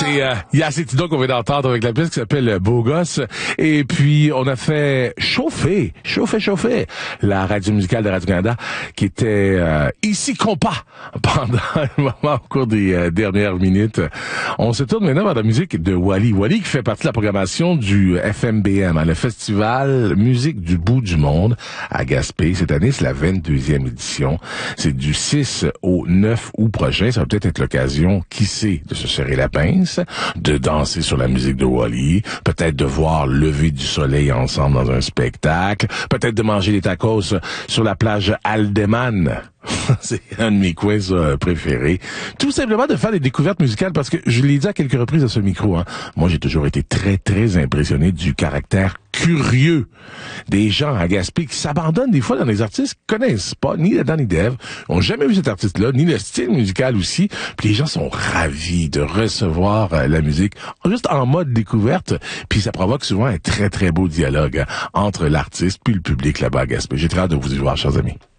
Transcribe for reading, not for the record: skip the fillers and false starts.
C'est Tidon qu'on vient d'entendre avec la pièce qui s'appelle Beau Gosse. Et puis, on a fait chauffer la radio musicale de Radio-Canada qui était ici compas pendant un moment au cours des dernières minutes. On se tourne maintenant vers la musique de Wally. Wally qui fait partie de la programmation du FMBM, le Festival Musique du Bout du Monde à Gaspé. Cette année, c'est la 22e édition. C'est du 6 au 9 août prochain. Ça va peut-être être l'occasion, qui sait, de se serrer la pince, de danser sur la musique de Wally, peut-être de voir lever du soleil ensemble dans un spectacle, peut-être de manger des tacos sur la plage Aldeman. C'est un de mes coins préférés. Tout simplement de faire des découvertes musicales parce que je l'ai dit à quelques reprises à ce micro. Moi, j'ai toujours été très, très impressionné du caractère curieux des gens à Gaspé qui s'abandonnent des fois dans des artistes qu'ils connaissent pas, ni Adam ni Dave, ont jamais vu cet artiste-là, ni le style musical aussi. Puis les gens sont ravis de recevoir la musique juste en mode découverte. Puis ça provoque souvent un très, très beau dialogue entre l'artiste puis le public là-bas à Gaspé. J'ai très hâte de vous y voir, chers amis.